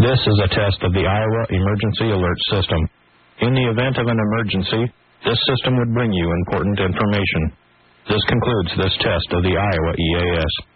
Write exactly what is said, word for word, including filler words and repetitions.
This is a test of the Iowa Emergency Alert System. In the event of an emergency, this system would bring you important information. This concludes this test of the Iowa E A S.